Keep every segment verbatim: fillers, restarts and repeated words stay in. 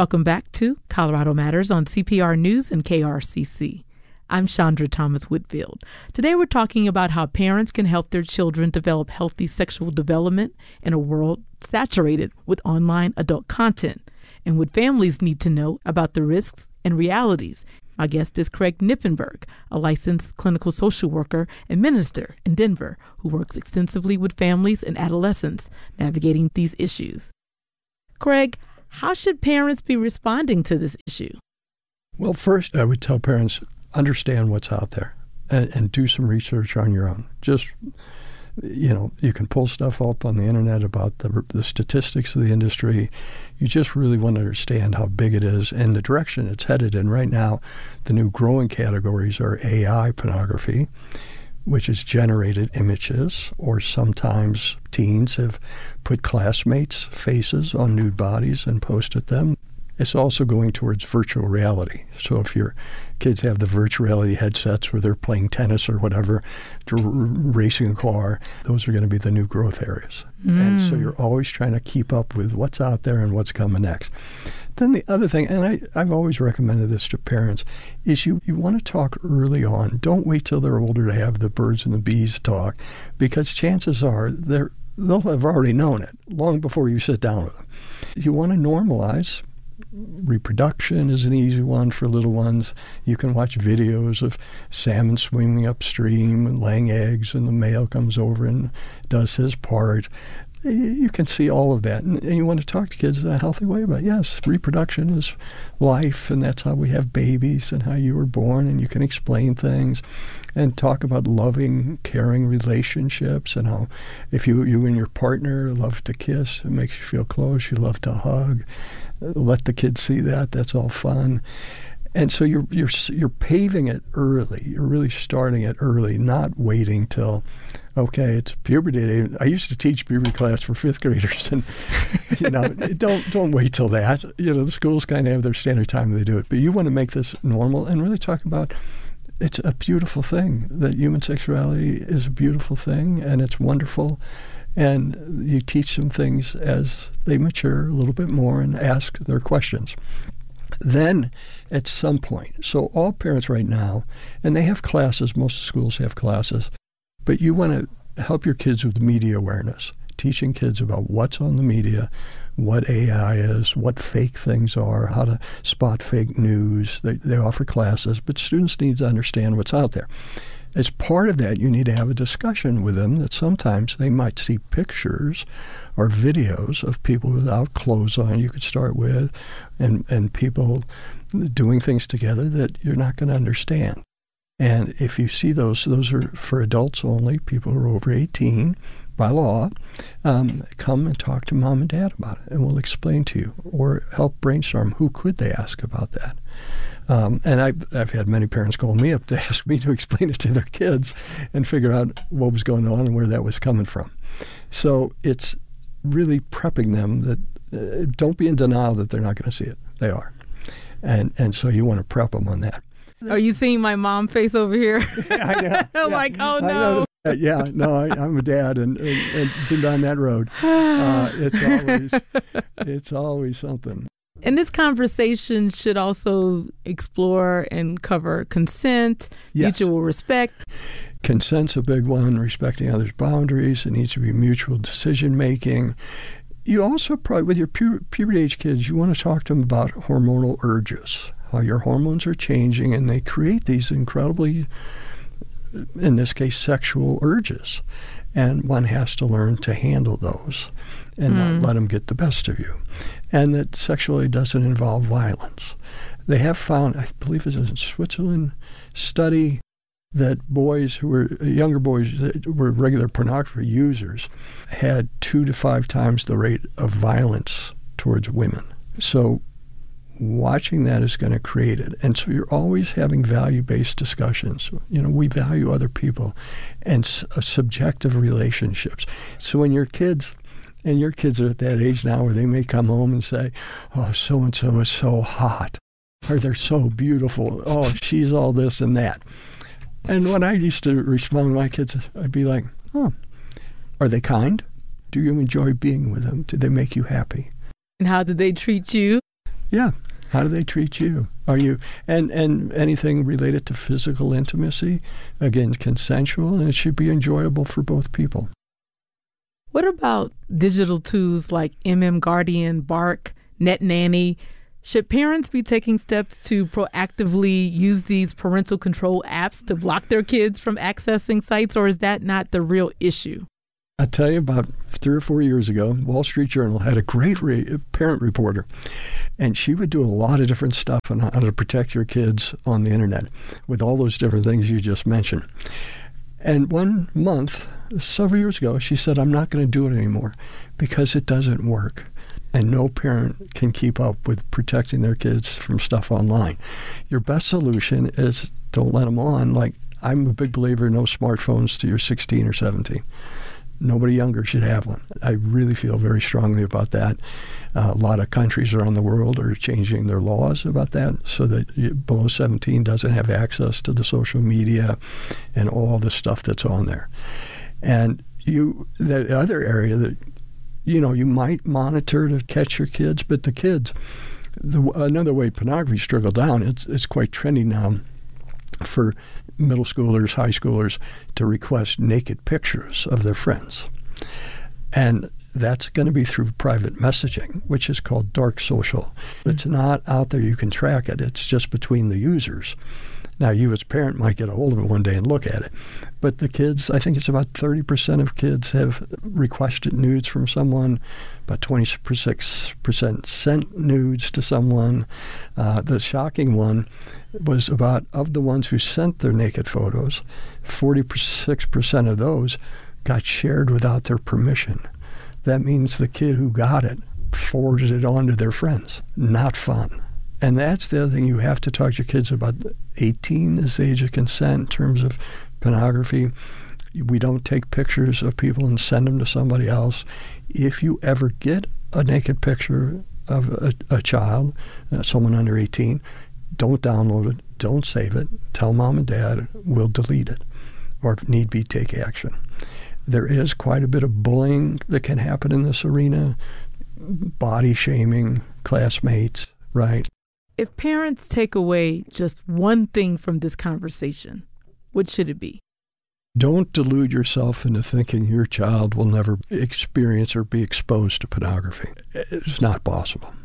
Welcome back to Colorado Matters on C P R News and K R C C. I'm Chandra Thomas Whitfield. Today we're talking about how parents can help their children develop healthy sexual development in a world saturated with online adult content, and what families need to know about the risks and realities. My guest is Craig Knippenberg, a licensed clinical social worker and minister in Denver who works extensively with families and adolescents navigating these issues. Craig, how should parents be responding to this issue? Well, first, I would tell parents, understand what's out there and, and do some research on your own. Just, you know, you can pull stuff up on the internet about the, the statistics of the industry. You just really want to understand how big it is and the direction it's headed in. Right now, the new growing categories are A I pornography, which is generated images, or sometimes teens have put classmates' faces on nude bodies and posted them. It's also going towards virtual reality. So if your kids have the virtual reality headsets where they're playing tennis or whatever, r- racing a car, those are going to be the new growth areas. Mm. And so you're always trying to keep up with what's out there and what's coming next. Then the other thing, and I, I've always recommended this to parents, is you, you want to talk early on. Don't wait till they're older to have the birds and the bees talk, because chances are they're, they'll have already known it long before you sit down with them. You want to normalize. Reproduction is an easy one for little ones. You can watch videos of salmon swimming upstream and laying eggs, and the male comes over and does his part. You can see all of that. And, and you want to talk to kids in a healthy way about, yes, reproduction is life, and that's how we have babies and how you were born, and you can explain things and talk about loving, caring relationships and how if you, you and your partner love to kiss, it makes you feel close, you love to hug. Let the kids see that. That's all fun. And so you're you're you're paving it early. You're really starting it early, not waiting till, okay, it's puberty day. I used to teach puberty class for fifth graders, and you know, don't don't wait till that. You know, the schools kind of have their standard time they do it, but you want to make this normal and really talk about. It's a beautiful thing that human sexuality is a beautiful thing, and it's wonderful. And you teach them things as they mature a little bit more and ask their questions. Then, at some point, so all parents right now, and they have classes, most schools have classes, but you want to help your kids with media awareness, teaching kids about what's on the media, what A I is, what fake things are, how to spot fake news. They, they offer classes, but students need to understand what's out there. As part of that, you need to have a discussion with them that sometimes they might see pictures or videos of people without clothes on, you could start with, and, and people doing things together that you're not going to understand. And if you see those, those are for adults only, people who are over eighteen by law. Um, come and talk to mom and dad about it, and we'll explain to you, or help brainstorm who could they ask about that. Um, and I've, I've had many parents call me up to ask me to explain it to their kids and figure out what was going on and where that was coming from. So it's really prepping them that uh, don't be in denial that they're not going to see it. They are. And and so you want to prep them on that. Are you seeing my mom face over here? Yeah, I know. Yeah. Like, oh, no. I know that. Yeah, no, I, I'm a dad and, and, and been down that road. Uh, it's always it's always something. And this conversation should also explore and cover consent, yes. Mutual respect. Consent's a big one, respecting others' boundaries. It needs to be mutual decision-making. You also probably, with your pu- puberty age kids, you want to talk to them about hormonal urges, how your hormones are changing, and they create these incredibly, in this case, sexual urges. And one has to learn to handle those and mm. not let them get the best of you. And that sexuality doesn't involve violence. They have found, I believe it's a Switzerland study, that boys who were, younger boys that were regular pornography users had two to five times the rate of violence towards women. So watching that is going to create it. And so you're always having value-based discussions. You know, we value other people and s- uh, subjective relationships. So when your kids, and your kids are at that age now where they may come home and say, oh, so-and-so is so hot, or they're so beautiful, oh, she's all this and that. And when I used to respond to my kids, I'd be like, oh, are they kind? Do you enjoy being with them? Do they make you happy? And how did they treat you? Yeah. How do they treat you? Are you and and anything related to physical intimacy? Again, consensual, and it should be enjoyable for both people. What about digital tools like M M Guardian, Bark, NetNanny? Should parents be taking steps to proactively use these parental control apps to block their kids from accessing sites, or is that not the real issue? I tell you, about three or four years ago, Wall Street Journal had a great re- parent reporter, and she would do a lot of different stuff on how to protect your kids on the internet with all those different things you just mentioned. And one month, several years ago, she said, I'm not going to do it anymore because it doesn't work. And no parent can keep up with protecting their kids from stuff online. Your best solution is don't let them on. Like, I'm a big believer in no smartphones till you're sixteen or seventeen. Nobody younger should have one. I really feel very strongly about that. Uh, a lot of countries around the world are changing their laws about that so that below seventeen doesn't have access to the social media and all the stuff that's on there. And you, the other area that, you know, you might monitor to catch your kids, but the kids, the, another way pornography's trickled down, it's, it's quite trendy now for middle schoolers, high schoolers to request naked pictures of their friends. And that's going to be through private messaging, which is called dark social. It's not out there. You can track it. It's just between the users. Now, you as a parent might get a hold of it one day and look at it. But the kids, I think it's about thirty percent of kids have requested nudes from someone, about twenty-six percent sent nudes to someone. Uh, the shocking one was about, of the ones who sent their naked photos, forty-six percent of those got shared without their permission. That means the kid who got it forwarded it on to their friends. Not fun. And that's the other thing you have to talk to your kids about. eighteen is the age of consent in terms of pornography. We don't take pictures of people and send them to somebody else. If you ever get a naked picture of a, a child, uh, someone under eighteen, don't download it, don't save it. Tell mom and dad, we'll delete it, or if need be, take action. There is quite a bit of bullying that can happen in this arena, body shaming, classmates, right? If parents take away just one thing from this conversation, what should it be? Don't delude yourself into thinking your child will never experience or be exposed to pornography. It's not possible.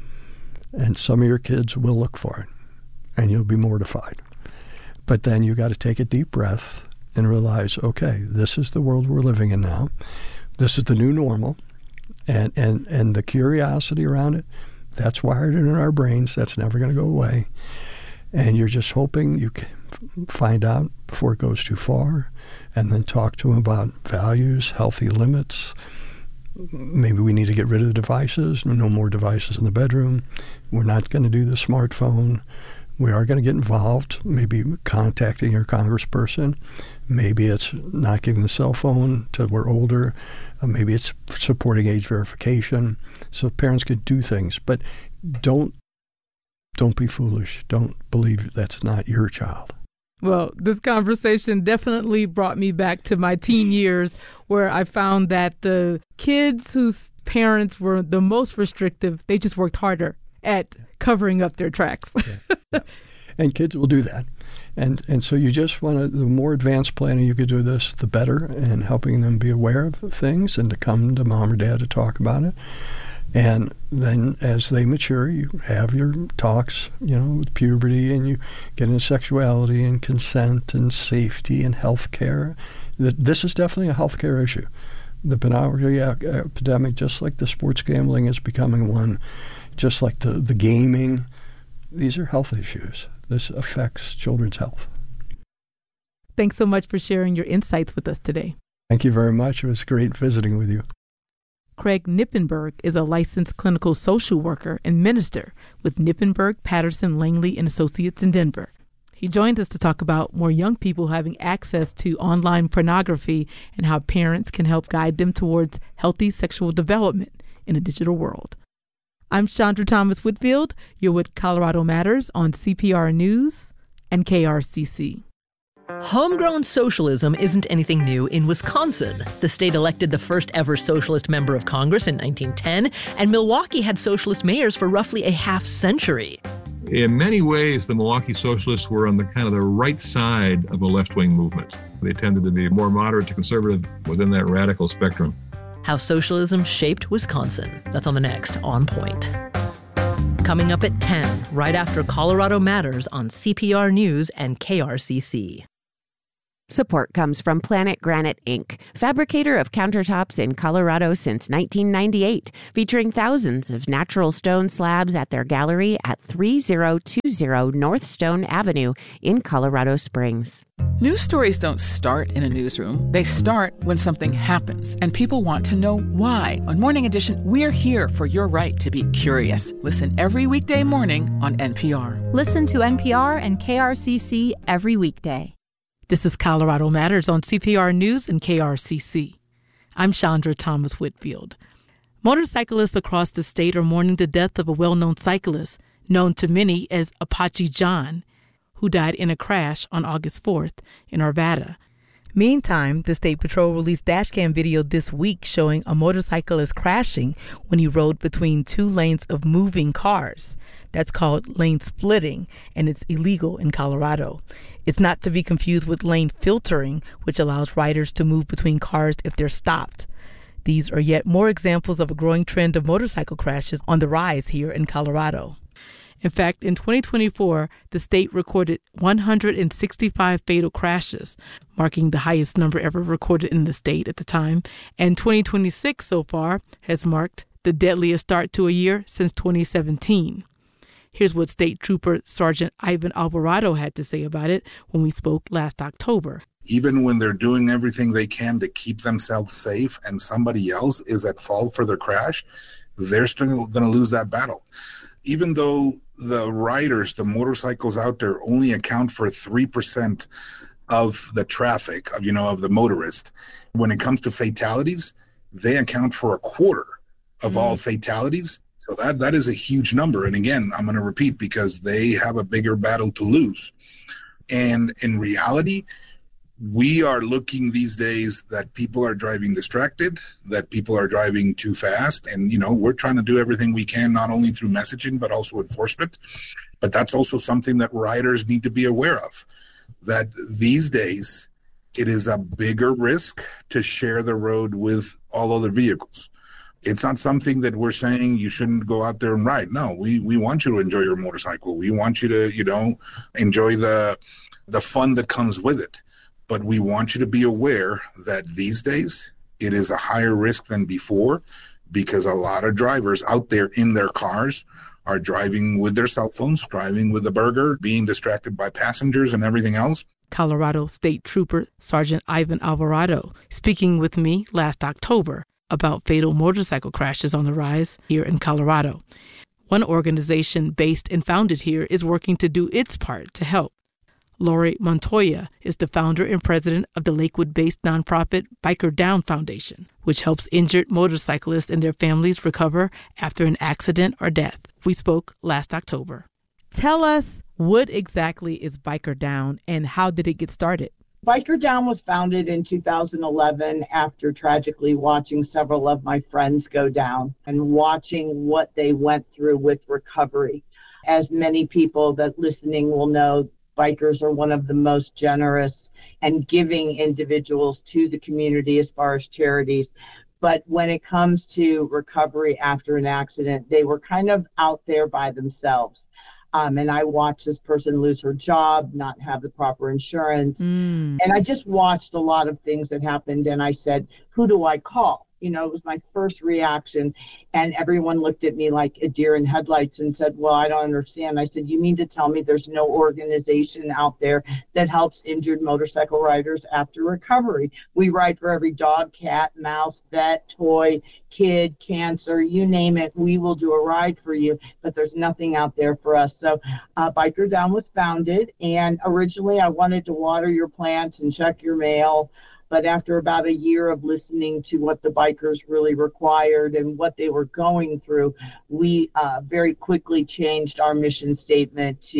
And some of your kids will look for it, and you'll be mortified. But then you got to take a deep breath and realize, okay, this is the world we're living in now. This is the new normal. And, and, and the curiosity around it, that's wired in our brains. That's never going to go away. And you're just hoping you can find out before it goes too far, and then talk to them about values, healthy limits. Maybe we need to get rid of the devices. No more devices in the bedroom. We're not going to do the smartphone. We are going to get involved, maybe contacting your congressperson. Maybe it's not giving the cell phone till we're older. Uh, maybe it's supporting age verification so parents can do things. But don't don't be foolish. Don't believe that's not your child. Well, this conversation definitely brought me back to my teen years, where I found that the kids whose parents were the most restrictive, they just worked harder at covering up their tracks. Yeah, yeah. And kids will do that. And and so you just want to, the more advanced planning you could do this, the better, and helping them be aware of things and to come to mom or dad to talk about it. And then as they mature, you have your talks, you know, with puberty, and you get into sexuality and consent and safety and health care. This is definitely a health care issue. The pornography epidemic, just like the sports gambling, is becoming one, just like the, the gaming. These are health issues. This affects children's health. Thanks so much for sharing your insights with us today. Thank you very much. It was great visiting with you. Craig Knippenberg is a licensed clinical social worker and minister with Knippenberg, Patterson, Langley and Associates in Denver. He joined us to talk about more young people having access to online pornography and how parents can help guide them towards healthy sexual development in a digital world. I'm Chandra Thomas Whitfield. You're with Colorado Matters on C P R News and K R C C. Homegrown socialism isn't anything new in Wisconsin. The state elected the first ever socialist member of Congress in nineteen ten, and Milwaukee had socialist mayors for roughly a half century. In many ways, the Milwaukee Socialists were on the kind of the right side of a left-wing movement. They tended to be more moderate to conservative within that radical spectrum. How socialism shaped Wisconsin. That's on the next On Point. Coming up at ten, right after Colorado Matters on C P R News and K R C C. Support comes from Planet Granite, Incorporated, fabricator of countertops in Colorado since nineteen ninety-eight, featuring thousands of natural stone slabs at their gallery at thirty twenty North Stone Avenue in Colorado Springs. News stories don't start in a newsroom. They start when something happens, and people want to know why. On Morning Edition, we're here for your right to be curious. Listen every weekday morning on N P R. Listen to N P R and K R C C every weekday. This is Colorado Matters on C P R News and K R C C. I'm Chandra Thomas Whitfield. Motorcyclists across the state are mourning the death of a well-known cyclist, known to many as Apache John, who died in a crash on August fourth in Arvada. Meantime, the State Patrol released dashcam video this week showing a motorcyclist crashing when he rode between two lanes of moving cars. That's called lane splitting, and it's illegal in Colorado. It's not to be confused with lane filtering, which allows riders to move between cars if they're stopped. These are yet more examples of a growing trend of motorcycle crashes on the rise here in Colorado. In fact, in twenty twenty-four, the state recorded one hundred sixty-five fatal crashes, marking the highest number ever recorded in the state at the time. And twenty twenty-six so far has marked the deadliest start to a year since twenty seventeen. Here's what State Trooper Sergeant Ivan Alvarado had to say about it when we spoke last October. Even when they're doing everything they can to keep themselves safe and somebody else is at fault for their crash, they're still going to lose that battle. Even though the riders, the motorcycles out there only account for three percent of the traffic, of, you know, of the motorist, when it comes to fatalities, they account for a quarter of mm. all fatalities. So that that is a huge number. And again, I'm going to repeat because they have a bigger battle to lose. And in reality, we are looking these days that people are driving distracted, that people are driving too fast. And, you know, we're trying to do everything we can, not only through messaging, but also enforcement. But that's also something that riders need to be aware of, that these days it is a bigger risk to share the road with all other vehicles. It's not something that we're saying you shouldn't go out there and ride. No, we, we want you to enjoy your motorcycle. We want you to, you know, enjoy the the fun that comes with it. But we want you to be aware that these days it is a higher risk than before because a lot of drivers out there in their cars are driving with their cell phones, driving with the burger, being distracted by passengers and everything else. Colorado State Trooper Sergeant Ivan Alvarado speaking with me last October about fatal motorcycle crashes on the rise here in Colorado. One organization based and founded here is working to do its part to help. Lori Montoya is the founder and president of the Lakewood-based nonprofit Biker Down Foundation, which helps injured motorcyclists and their families recover after an accident or death. We spoke last October. Tell us, what exactly is Biker Down and how did it get started? Biker Down was founded in two thousand eleven after tragically watching several of my friends go down and watching what they went through with recovery. As many people that listening will know, bikers are one of the most generous and giving individuals to the community as far as charities. But when it comes to recovery after an accident, they were kind of out there by themselves. Um, and I watched this person lose her job, not have the proper insurance. Mm. And I just watched a lot of things that happened. And I said, who do I call? You know, it was my first reaction. And everyone looked at me like a deer in headlights and said, well, I don't understand. I said, you mean to tell me there's no organization out there that helps injured motorcycle riders after recovery? We ride for every dog, cat, mouse, vet, toy, kid, cancer, you name it. We will do a ride for you, but there's nothing out there for us. So uh, Biker Down was founded. And originally I wanted to water your plants and check your mail. But after about a year of listening to what the bikers really required and what they were going through, we uh, very quickly changed our mission statement to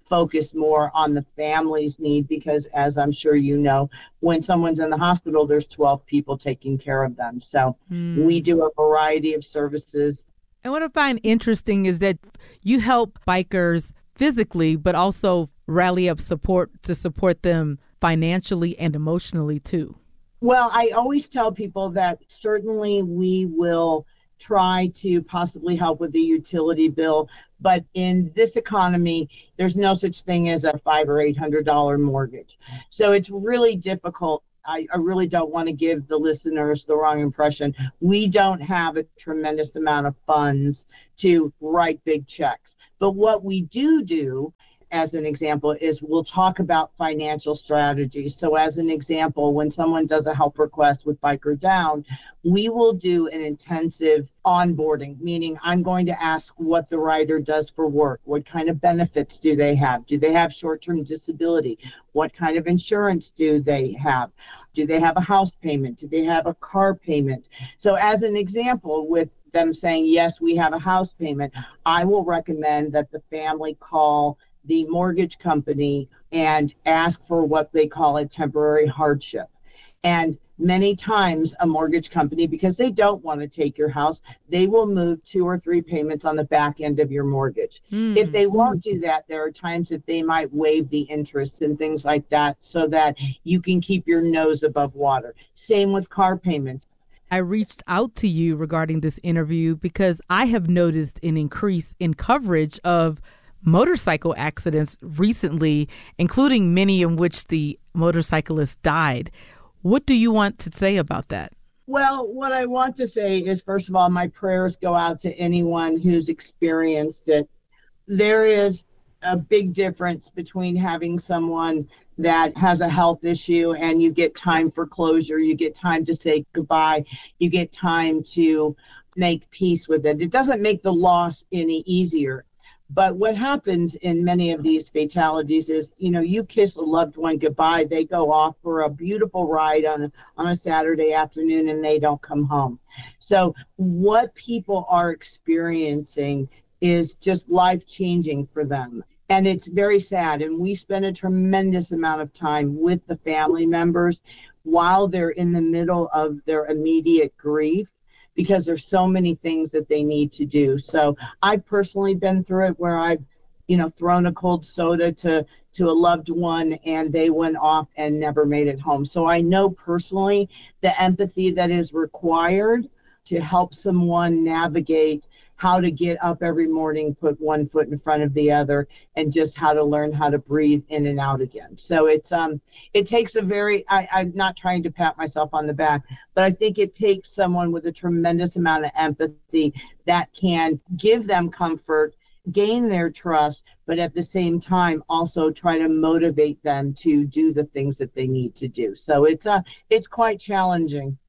focus more on the family's need, because as I'm sure you know, when someone's in the hospital, there's twelve people taking care of them. So mm. we do a variety of services. And what I find interesting is that you help bikers physically, but also rally up support to support them financially and emotionally too. Well, I always tell people that certainly we will try to possibly help with the utility bill, but in this economy, there's no such thing as a five or eight hundred dollar mortgage. So it's really difficult. I, I really don't want to give the listeners the wrong impression. We don't have a tremendous amount of funds to write big checks, but what we do do, as an example, is we'll talk about financial strategies. So as an example, when someone does a help request with Biker Down, we will do an intensive onboarding, meaning I'm going to ask what the rider does for work. What kind of benefits do they have? Do they have short-term disability? What kind of insurance do they have? Do they have a house payment? Do they have a car payment? So as an example, with them saying, yes, we have a house payment, I will recommend that the family call the mortgage company and ask for what they call a temporary hardship. And many times a mortgage company, because they don't want to take your house, they will move two or three payments on the back end of your mortgage. Mm. If they won't do that, there are times that they might waive the interest and things like that so that you can keep your nose above water. Same with car payments. I reached out to you regarding this interview because I have noticed an increase in coverage of motorcycle accidents recently, including many in which the motorcyclist died. What do you want to say about that? Well, what I want to say is, first of all, my prayers go out to anyone who's experienced it. There is a big difference between having someone that has a health issue and you get time for closure, you get time to say goodbye, you get time to make peace with it. It doesn't make the loss any easier. But what happens in many of these fatalities is, you know, you kiss a loved one goodbye, they go off for a beautiful ride on, on a Saturday afternoon and they don't come home. So what people are experiencing is just life-changing for them. And it's very sad. And we spend a tremendous amount of time with the family members while they're in the middle of their immediate grief, because there's so many things that they need to do. So I've personally been through it where I've, you know, thrown a cold soda to, to a loved one and they went off and never made it home. So I know personally the empathy that is required to help someone navigate how to get up every morning, put one foot in front of the other, and just how to learn how to breathe in and out again. So it's um it takes a very, I, I'm not trying to pat myself on the back, but I think it takes someone with a tremendous amount of empathy that can give them comfort, gain their trust, but at the same time also try to motivate them to do the things that they need to do. So it's uh it's quite challenging.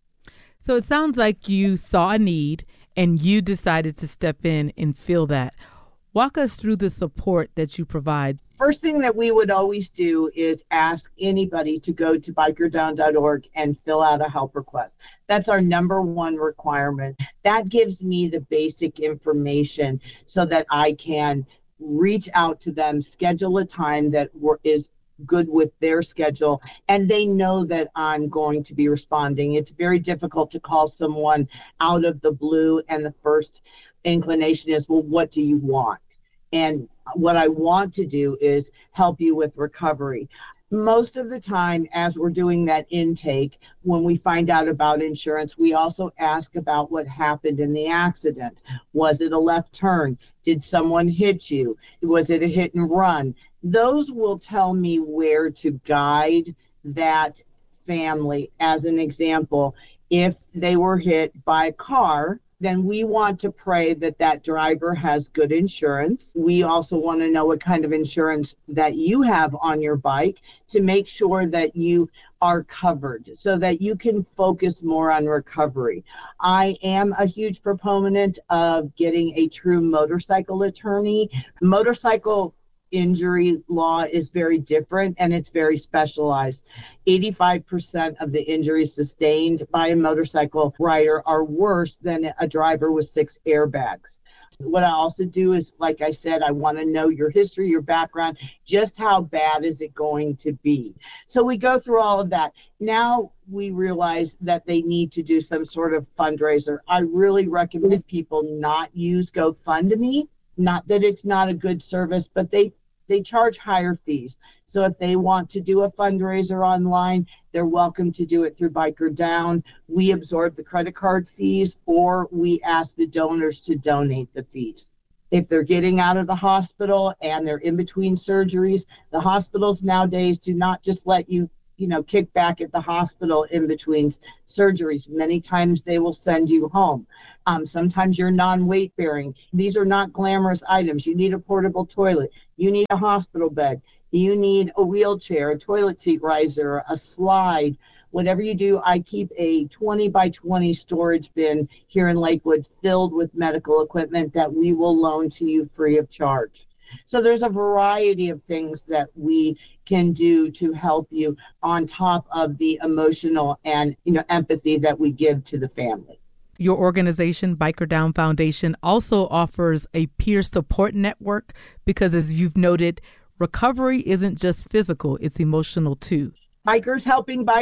So it sounds like you saw a need and you decided to step in and fill that. Walk us through the support that you provide. First thing that we would always do is ask anybody to go to biker down dot org and fill out a help request. That's our number one requirement. That gives me the basic information so that I can reach out to them, schedule a time that is good with their schedule, and they know that I'm going to be responding. It's very difficult to call someone out of the blue and the first inclination is, well, what do you want? And what I want to do is help you with recovery. Most of the time, as we're doing that intake, when we find out about insurance, we also ask about what happened in the accident. Was it a left turn? Did someone hit you? Was it a hit and run? Those will tell me where to guide that family. As an example, if they were hit by a car, then we want to pray that that driver has good insurance. We also want to know what kind of insurance that you have on your bike to make sure that you are covered so that you can focus more on recovery. I am a huge proponent of getting a true motorcycle attorney. Motorcycle injury law is very different and it's very specialized. eighty-five percent of the injuries sustained by a motorcycle rider are worse than a driver with six airbags. What I also do is, like I said, I want to know your history, your background, just how bad is it going to be. So we go through all of that. Now we realize that they need to do some sort of fundraiser. I really recommend people not use GoFundMe. Not that it's not a good service, but they they charge higher fees. So if they want to do a fundraiser online, they're welcome to do it through Biker Down. We absorb the credit card fees, or we ask the donors to donate the fees. If they're getting out of the hospital and they're in between surgeries, the hospitals nowadays do not just let you, you know, kick back at the hospital in between surgeries. Many times they will send you home. Um, sometimes you're non-weight bearing. These are not glamorous items. You need a portable toilet. You need a hospital bed. You need a wheelchair, a toilet seat riser, a slide. Whatever you do, I keep a twenty by twenty storage bin here in Lakewood filled with medical equipment that we will loan to you free of charge. So there's a variety of things that we can do to help you on top of the emotional and, you know, empathy that we give to the family. Your organization, Biker Down Foundation, also offers a peer support network because, as you've noted, recovery isn't just physical, it's emotional too. Bikers Helping Bikers